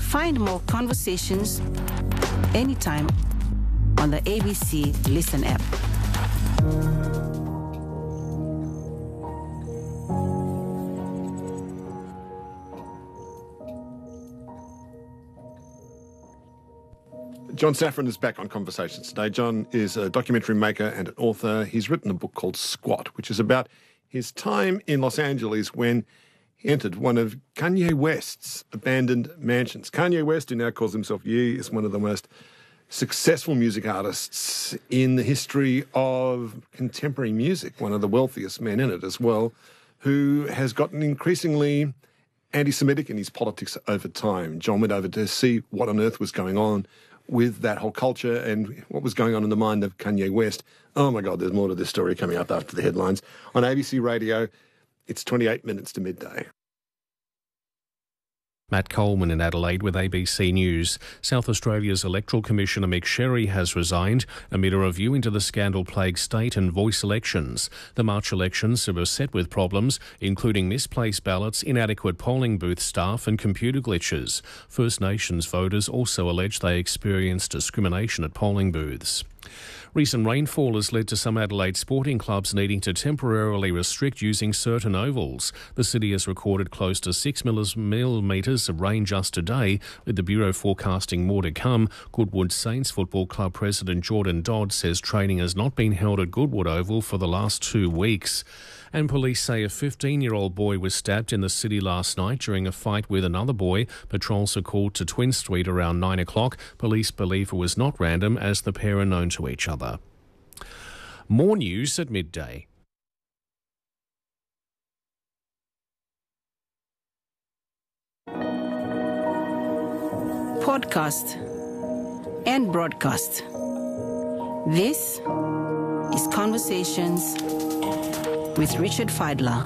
Find more conversations anytime on the ABC Listen app. John Safran is back on Conversations today. John is a documentary maker and an author. He's written a book called Squat, which is about his time in Los Angeles when he entered one of Kanye West's abandoned mansions. Kanye West, who now calls himself Ye, is one of the most successful music artists in the history of contemporary music, one of the wealthiest men in it as well, who has gotten increasingly anti-Semitic in his politics over time. John went over to see what on earth was going on with that whole culture and what was going on in the mind of Kanye West. Oh my God, there's more to this story coming up after the headlines. On ABC Radio, it's 28 minutes to midday. Matt Coleman in Adelaide with ABC News. South Australia's Electoral Commissioner Mick Sherry has resigned amid a review into the scandal-plagued state and voice elections. The March elections are beset with problems, including misplaced ballots, inadequate polling booth staff and computer glitches. First Nations voters also allege they experienced discrimination at polling booths. Recent rainfall has led to some Adelaide sporting clubs needing to temporarily restrict using certain ovals. The city has recorded close to 6 millimetres of rain just today, with the Bureau forecasting more to come. Goodwood Saints Football Club President Jordan Dodd says training has not been held at Goodwood Oval for the last 2 weeks. And police say a 15-year-old boy was stabbed in the city last night during a fight with another boy. Patrols are called to Twin Street around 9 o'clock. Police believe it was not random, as the pair are known to each other. More news at midday. Podcast and broadcast. This is Conversations with Richard Fidler.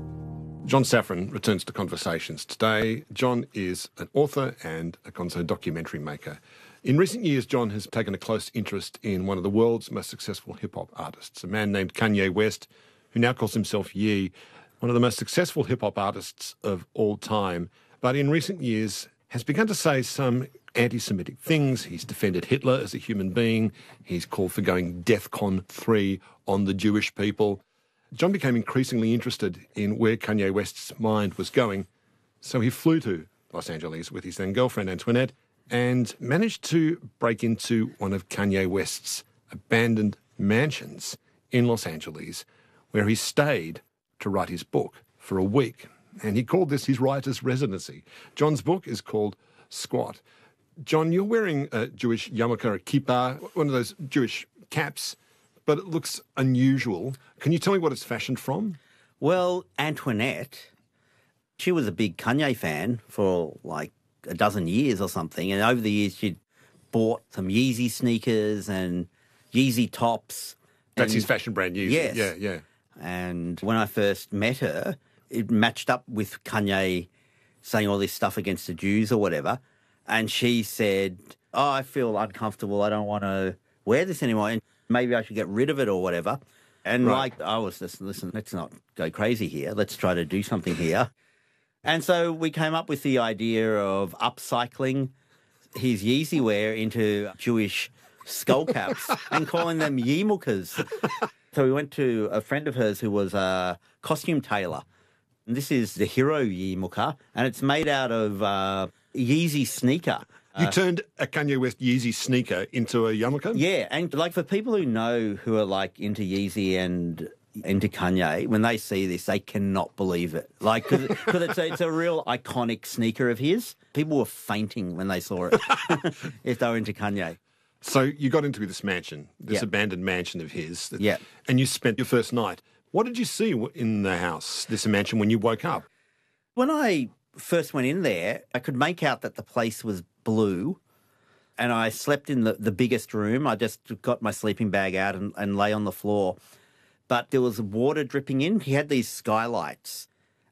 John Safran returns to Conversations today. John is an author and a documentary maker. In recent years, John has taken a close interest in one of the world's most successful hip-hop artists, a man named Kanye West, who now calls himself Ye, one of the most successful hip-hop artists of all time, but in recent years has begun to say some anti-Semitic things. He's defended Hitler as a human being. He's called for going DEFCON 3 on the Jewish people. John became increasingly interested in where Kanye West's mind was going, so he flew to Los Angeles with his then girlfriend Antoinette and managed to break into one of Kanye West's abandoned mansions in Los Angeles, where he stayed to write his book for a week. And he called this his writer's residency. John's book is called Squat. John, you're wearing a Jewish yarmulke, a kippah, one of those Jewish caps, but it looks unusual. Can you tell me what it's fashioned from? Well, Antoinette, she was a big Kanye fan for like a dozen years or something, and over the years she'd bought some Yeezy sneakers and Yeezy tops. That's his fashion brand, Yeezy. Yes. Yeah. And when I first met her, it matched up with Kanye saying all this stuff against the Jews or whatever, and she said, "Oh, I feel uncomfortable. I don't want to wear this anymore. And maybe I should get rid of it or whatever." And I was just, listen, let's not go crazy here. Let's try to do something here. And so we came up with the idea of upcycling his Yeezy wear into Jewish skull caps and calling them yarmulkes. So we went to a friend of hers who was a costume tailor. And this is the Hero yarmulke, and it's made out of Yeezy sneaker. You turned a Kanye West Yeezy sneaker into a yarmulke? Yeah, and like for people who are like into Yeezy and into Kanye, when they see this, they cannot believe it. Like, because it's a real iconic sneaker of his. People were fainting when they saw it if they were into Kanye. So you got into this mansion, this abandoned mansion of his. Yeah. And you spent your first night. What did you see in the house, this mansion, when you woke up? When I first went in there, I could make out that the place was blue, and I slept in the biggest room. I just got my sleeping bag out and lay on the floor. But there was water dripping in. He had these skylights,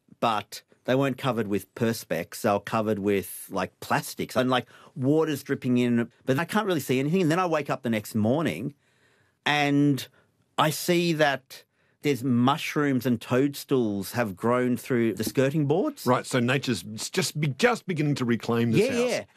but they weren't covered with Perspex. They were covered with, like, plastics. And, like, water's dripping in, but I can't really see anything. And then I wake up the next morning and I see that there's mushrooms and toadstools have grown through the skirting boards. Right, so nature's just beginning to reclaim this house. Yeah.